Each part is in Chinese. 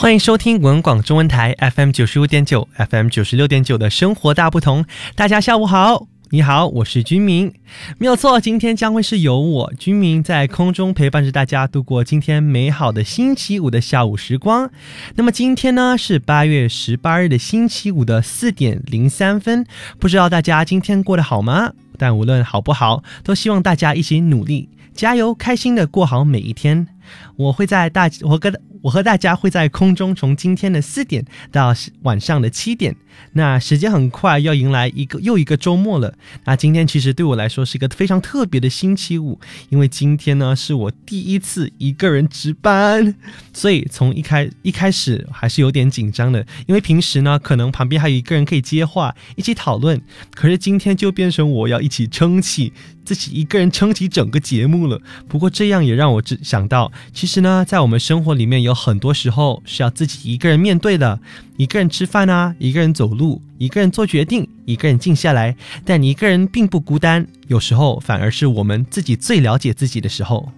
欢迎收听文广中文台 FM95.9 FM96.9 的生活大不同。大家下午好，你好，我是君明。没有错，今天将会是由我君明在空中陪伴着大家度过今天美好的星期五的下午时光。那么今天呢是8月18日的星期五的4点03分，不知道大家今天过得好吗？但无论好不好，都希望大家一起努力加油，开心的过好每一天。我和大家会在空中从今天的4点到晚上的7点，那时间很快要迎来又一个周末了。那今天其实对我来说是一个非常特别的星期五，因为今天呢是我第一次一个人值班，所以从一开始还是有点紧张的，因为平时呢可能旁边还有一个人可以接话一起讨论，可是今天就变成我要一起自己一个人撑起整个节目了。不过这样也让我想到，其实呢在我们生活里面有很多时候是要自己一个人面对的，一个人吃饭啊，一个人走路，一个人做决定，一个人静下来，但你一个人并不孤单，有时候反而是我们自己最了解自己的时候。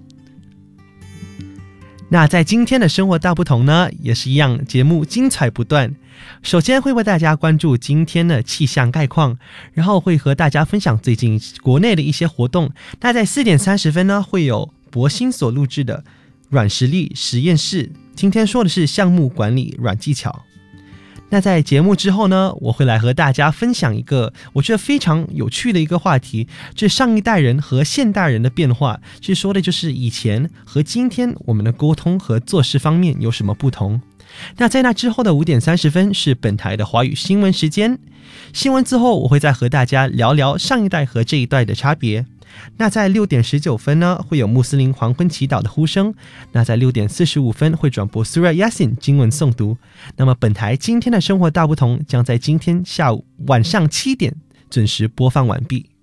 那在今天的生活大不同呢，也是一样，节目精彩不断。首先会为大家关注今天的气象概况，然后会和大家分享最近国内的一些活动。那在4点30分呢，会有博兴所录制的软实力实验室，今天说的是项目管理软技巧。那在节目之后呢，我会来和大家分享一个我觉得非常有趣的一个话题，这上一代人和现代人的变化，其实说的就是以前和今天我们的沟通和做事方面有什么不同。那在那之后的5点30分是本台的华语新闻时间，新闻之后我会再和大家聊聊上一代和这一代的差别。那在6点19分呢，会有穆斯林黄昏祈祷的呼声。那在6点45分会转播 Surah Yasin 经文诵读。那么本台今天的生活大不同将在今天晚上7点准时播放完毕。